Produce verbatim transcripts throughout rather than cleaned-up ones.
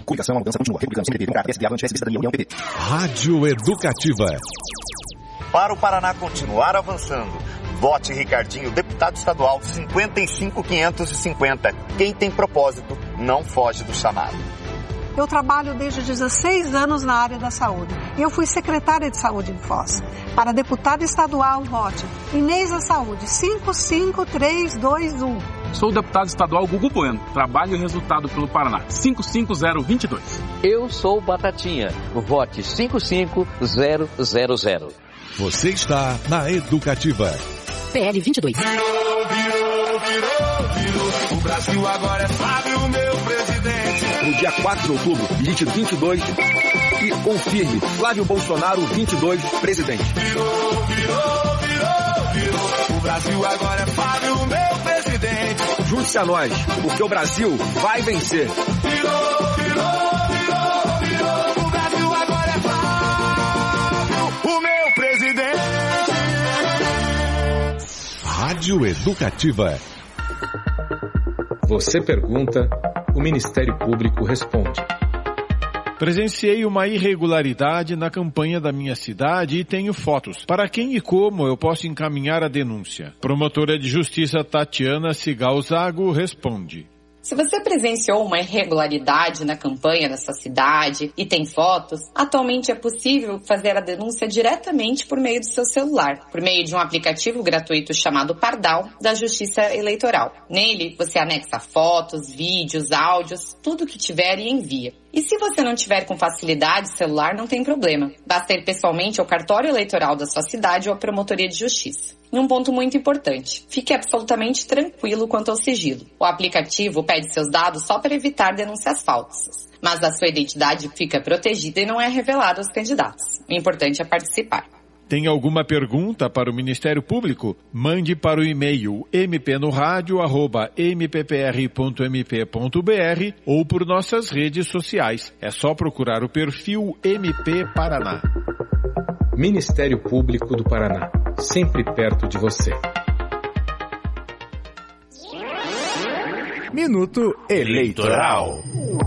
Coligação, a mudança continua. Republicano, C N P, Democrata, P S D, Avante, P S B, Cidadania, União, P T. Rádio Educativa. Para o Paraná continuar avançando, vote Ricardinho, deputado estadual cinquenta e cinco mil quinhentos e cinquenta. Quem tem propósito não foge do chamado. Eu trabalho desde dezesseis anos na área da saúde. Eu fui secretária de saúde em Foz. Para deputada estadual, vote Inês da Saúde, cinco cinco três dois um. Sou o deputado estadual Gugu Bueno. Trabalho e resultado pelo Paraná, cinco cinco zero dois dois. Eu sou Batatinha. Vote cinco cinco zero zero zero. Você está na Educativa. P L vinte e dois. Virou, virou, virou, virou. O Brasil agora é Fábio, meu presidente. No dia quatro de outubro, digite vinte e dois e confirme Flávio Bolsonaro, vinte e dois, presidente. Virou, virou, virou, virou. O Brasil agora é Fábio, meu presidente. Junte-se a nós, porque o Brasil vai vencer. Virou, virou, virou, virou. O Brasil agora é Fábio, o meu presidente. Rádio Educativa. Você pergunta, o Ministério Público responde. Presenciei uma irregularidade na campanha da minha cidade e tenho fotos. Para quem e como eu posso encaminhar a denúncia? Promotora de Justiça Tatiana Cigal Zago responde. Se você presenciou uma irregularidade na campanha da sua cidade e tem fotos, atualmente é possível fazer a denúncia diretamente por meio do seu celular, por meio de um aplicativo gratuito chamado Pardal da Justiça Eleitoral. Nele, você anexa fotos, vídeos, áudios, tudo o que tiver e envia. E se você não tiver com facilidade celular, não tem problema. Basta ir pessoalmente ao cartório eleitoral da sua cidade ou à promotoria de justiça. E um ponto muito importante, fique absolutamente tranquilo quanto ao sigilo. O aplicativo pede seus dados só para evitar denúncias falsas, mas a sua identidade fica protegida e não é revelada aos candidatos. O importante é participar. Tem alguma pergunta para o Ministério Público? Mande para o e-mail m p no rádio arroba m p p r ponto m p ponto b r ou por nossas redes sociais. É só procurar o perfil M P Paraná. Ministério Público do Paraná, sempre perto de você. Minuto Eleitoral.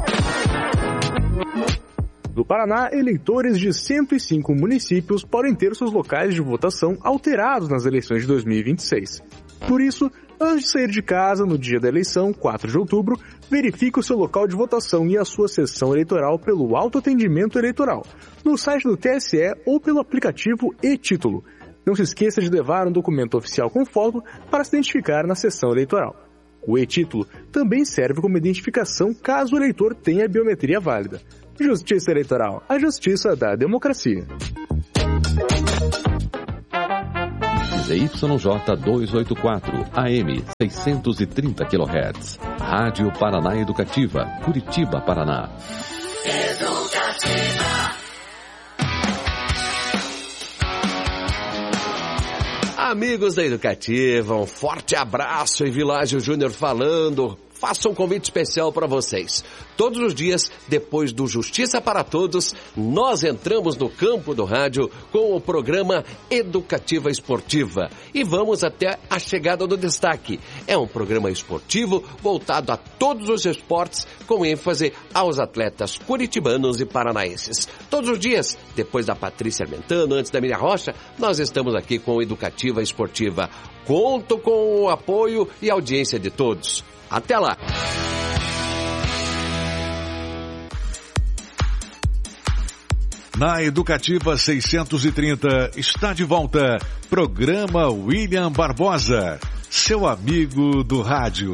No Paraná, eleitores de cento e cinco municípios podem ter seus locais de votação alterados nas eleições de dois mil e vinte e seis. Por isso, antes de sair de casa no dia da eleição, quatro de outubro, verifique o seu local de votação e a sua sessão eleitoral pelo autoatendimento eleitoral, no site do T S E ou pelo aplicativo e-Título. Não se esqueça de levar um documento oficial com foto para se identificar na sessão eleitoral. O e-Título também serve como identificação caso o eleitor tenha biometria válida. Justiça Eleitoral, a justiça da democracia. Z Y J duzentos e oitenta e quatro, A M, seiscentos e trinta quilohertz. Rádio Paraná Educativa, Curitiba, Paraná. Educativa. Amigos da Educativa, um forte abraço em Világio Júnior falando. Faça um convite especial para vocês. Todos os dias, depois do Justiça para Todos, nós entramos no campo do rádio com o programa Educativa Esportiva. E vamos até a chegada do destaque. É um programa esportivo voltado a todos os esportes, com ênfase aos atletas curitibanos e paranaenses. Todos os dias, depois da Patrícia Armentano, antes da Miriam Rocha, nós estamos aqui com Educativa Esportiva. Conto com o apoio e audiência de todos. Até lá! Na Educativa seiscentos e trinta está de volta programa William Barbosa, seu amigo do rádio.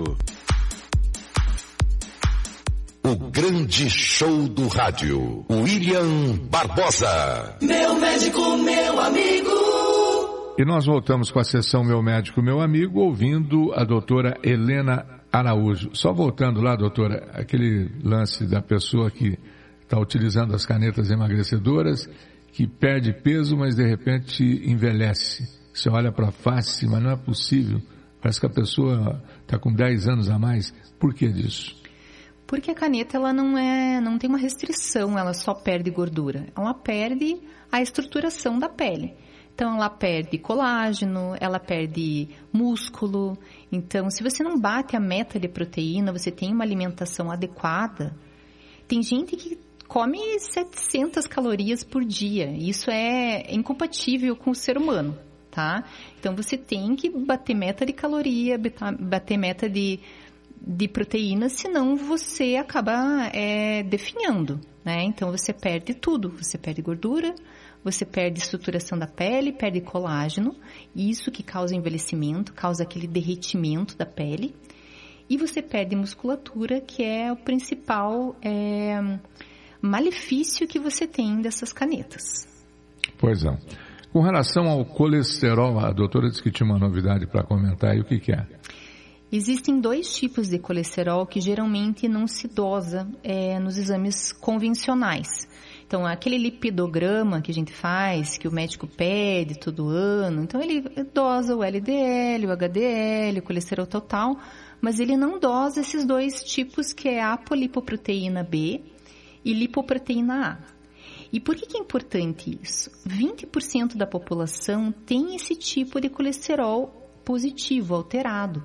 O grande show do rádio, William Barbosa. Meu médico, meu amigo. E nós voltamos com a sessão Meu Médico, Meu Amigo, ouvindo a doutora Helena Araújo. Só voltando lá, doutora, aquele lance da pessoa que está utilizando as canetas emagrecedoras, que perde peso, mas de repente envelhece. Você olha para a face, mas não é possível. Parece que a pessoa está com dez anos a mais. Por que disso? Porque a caneta ela não, é, não tem uma restrição, ela só perde gordura. Ela perde a estruturação da pele. Então, ela perde colágeno, ela perde músculo. Então, se você não bate a meta de proteína, você tem uma alimentação adequada, Tem gente que come setecentas calorias por dia. Isso é incompatível com o ser humano, tá? Então, você tem que bater meta de caloria, bater meta de, de proteína, senão você acaba é, definhando, né? Então, você perde tudo. Você perde gordura, você perde estruturação da pele, perde colágeno. Isso que causa envelhecimento, causa aquele derretimento da pele. E você perde musculatura, que é o principal é, malefício que você tem dessas canetas. Pois é. Com relação ao colesterol, a doutora disse que tinha uma novidade para comentar. E o que, que é? Existem dois tipos de colesterol que geralmente não se dosa é, nos exames convencionais. Então, aquele lipidograma que a gente faz, que o médico pede todo ano, então ele dosa o L D L, o H D L, o colesterol total, mas ele não dosa esses dois tipos, que é a apolipoproteína B e lipoproteína A. E por que que é importante isso? vinte por cento da população tem esse tipo de colesterol positivo, alterado.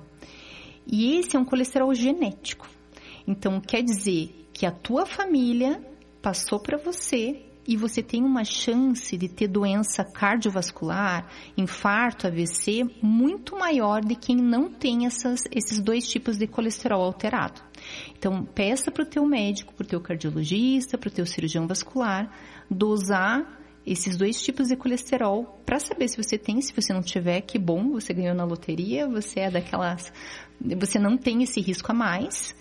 E esse é um colesterol genético. Então, quer dizer que a tua família passou para você e você tem uma chance de ter doença cardiovascular, infarto, A V C, muito maior de quem não tem essas, esses dois tipos de colesterol alterado. Então, peça para o teu médico, para o teu cardiologista, para o teu cirurgião vascular, dosar esses dois tipos de colesterol para saber se você tem. Se você não tiver, que bom, você ganhou na loteria, você é daquelas, você não tem esse risco a mais.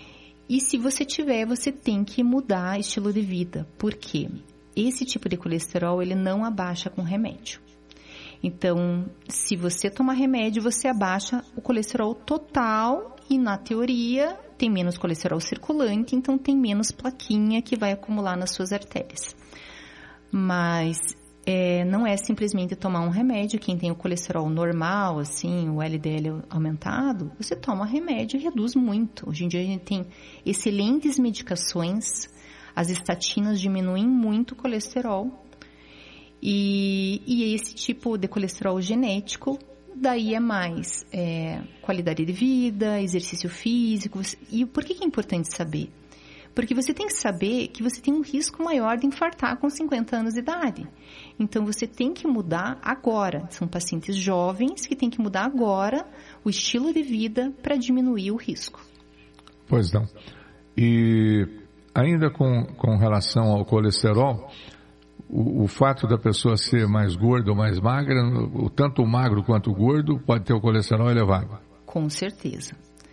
E se você tiver, você tem que mudar estilo de vida. Por quê? Esse tipo de colesterol, ele não abaixa com remédio. Então, se você tomar remédio, você abaixa o colesterol total e, na teoria, tem menos colesterol circulante, então tem menos plaquinha que vai acumular nas suas artérias. Mas é, não é simplesmente tomar um remédio. Quem tem o colesterol normal, assim, o L D L aumentado, você toma remédio e reduz muito. Hoje em dia a gente tem excelentes medicações, as estatinas diminuem muito o colesterol. E, e esse tipo de colesterol genético, daí é mais é, qualidade de vida, exercício físico. E por que que é importante saber? Porque você tem que saber que você tem um risco maior de infartar com cinquenta anos de idade. Então, você tem que mudar agora. São pacientes jovens que têm que mudar agora o estilo de vida para diminuir o risco. Pois não. E ainda com, com relação ao colesterol, o, o fato da pessoa ser mais gorda ou mais magra, o, tanto o magro quanto o gordo pode ter o colesterol elevado? Com certeza.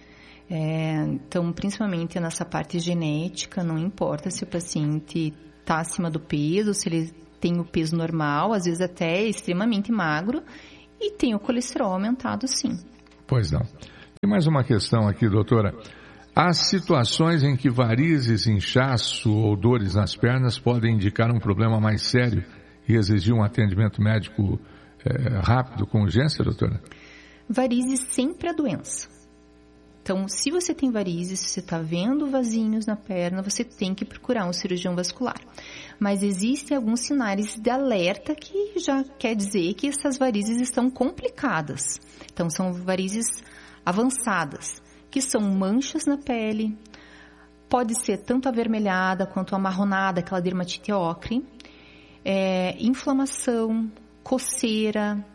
É, então, principalmente nessa parte genética, não importa se o paciente está acima do peso, se ele tem o peso normal, às vezes até é extremamente magro, e tem o colesterol aumentado, sim. Pois não. E mais uma questão aqui, doutora. Há situações em que varizes, inchaço ou dores nas pernas podem indicar um problema mais sério e exigir um atendimento médico é, rápido, com urgência, doutora? Varizes sempre é doença. Então, se você tem varizes, se você está vendo vasinhos na perna, você tem que procurar um cirurgião vascular. Mas existem alguns sinais de alerta que já quer dizer que essas varizes estão complicadas. Então, são varizes avançadas, que são manchas na pele, pode ser tanto avermelhada quanto amarronada, aquela dermatite ocre, é, inflamação, coceira,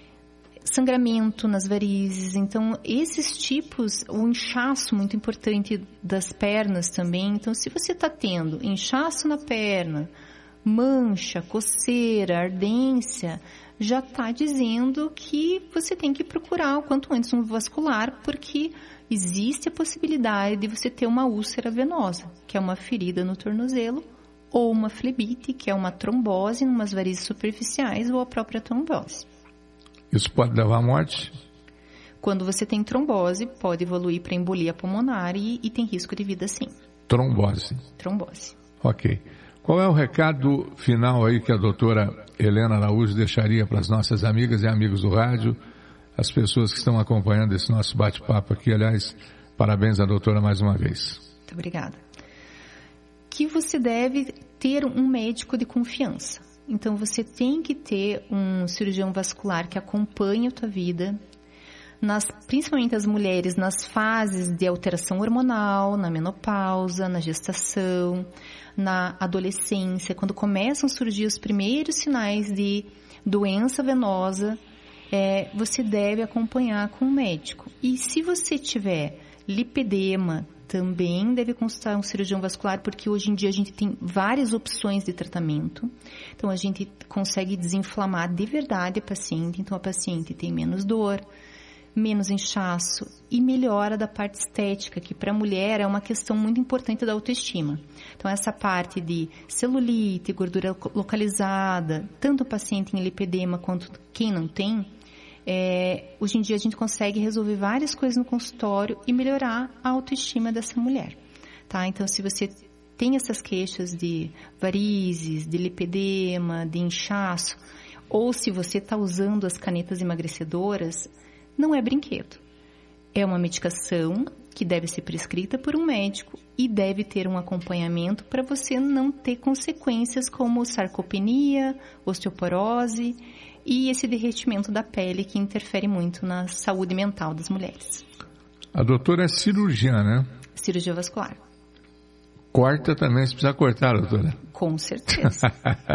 sangramento nas varizes. Então, esses tipos, o inchaço muito importante das pernas também. Então, se você está tendo inchaço na perna, mancha, coceira, ardência, já está dizendo que você tem que procurar o quanto antes um vascular, porque existe a possibilidade de você ter uma úlcera venosa, que é uma ferida no tornozelo, ou uma flebite, que é uma trombose em umas varizes superficiais, ou a própria trombose. Isso pode levar à morte? Quando você tem trombose, pode evoluir para embolia pulmonar e, e tem risco de vida, sim. Trombose. Trombose. Ok. Qual é o recado final aí que a doutora Helena Araújo deixaria para as nossas amigas e amigos do rádio, as pessoas que estão acompanhando esse nosso bate-papo aqui? Aliás, parabéns à doutora mais uma vez. Muito obrigada. Que você deve ter um médico de confiança. Então, você tem que ter um cirurgião vascular que acompanhe a tua vida. nas, principalmente as mulheres nas fases de alteração hormonal, na menopausa, na gestação, na adolescência, quando começam a surgir os primeiros sinais de doença venosa, é, você deve acompanhar com o médico. E se você tiver lipedema, também deve consultar um cirurgião vascular, porque hoje em dia a gente tem várias opções de tratamento. Então, a gente consegue desinflamar de verdade a paciente. Então, a paciente tem menos dor, menos inchaço e melhora da parte estética, que para a mulher é uma questão muito importante da autoestima. Então, essa parte de celulite, gordura localizada, tanto o paciente em lipedema quanto quem não tem, É, hoje em dia a gente consegue resolver várias coisas no consultório e melhorar a autoestima dessa mulher, tá? Então, se você tem essas queixas de varizes, de lipedema, de inchaço, ou se você está usando as canetas emagrecedoras, não é brinquedo. É uma medicação que deve ser prescrita por um médico e deve ter um acompanhamento para você não ter consequências como sarcopenia, osteoporose e esse derretimento da pele que interfere muito na saúde mental das mulheres. A doutora é cirurgiã, né? Cirurgia vascular. Corta também, se precisar cortar, doutora. Com certeza.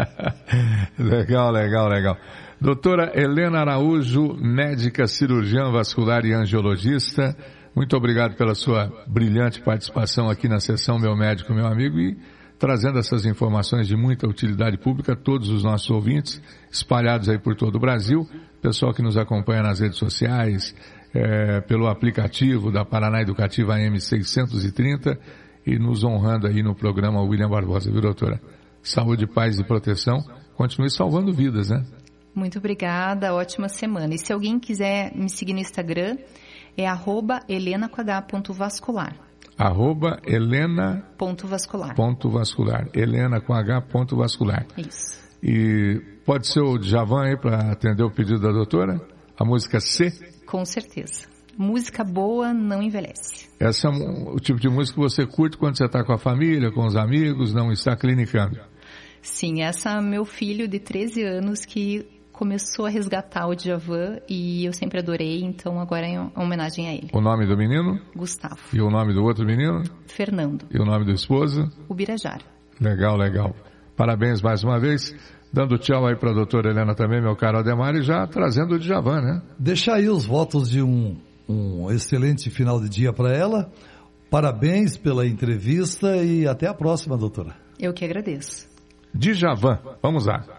Legal, legal, legal. Doutora Helena Araújo, médica, cirurgiã vascular e angiologista, muito obrigado pela sua brilhante participação aqui na sessão Meu Médico, Meu Amigo, e trazendo essas informações de muita utilidade pública a todos os nossos ouvintes, espalhados aí por todo o Brasil, pessoal que nos acompanha nas redes sociais, é, pelo aplicativo da Paraná Educativa A M seiscentos e trinta e nos honrando aí no programa William Barbosa, viu, doutora? Saúde, paz e proteção, continue salvando vidas, né? Muito obrigada, ótima semana. E se alguém quiser me seguir no Instagram, é arroba helena com h ponto vascular. Arroba Helena ponto vascular. Ponto vascular. Helena com H ponto vascular. Isso. E pode ser o Djavan aí para atender o pedido da doutora? A música C? Com certeza. Música boa não envelhece. Essa é um, o tipo de música que você curte quando você está com a família, com os amigos, não está clinicando. Sim, essa é meu filho de treze anos que começou a resgatar o Djavan e eu sempre adorei, então agora é uma homenagem a ele. O nome do menino? Gustavo. E o nome do outro menino? Fernando. E o nome do esposo? Ubirajara. Legal, legal. Parabéns mais uma vez. Dando tchau aí para a doutora Helena também, meu caro Ademar, e já trazendo o Djavan, né? Deixar aí os votos de um, um excelente final de dia para ela. Parabéns pela entrevista e até a próxima, doutora. Eu que agradeço. Djavan, vamos lá.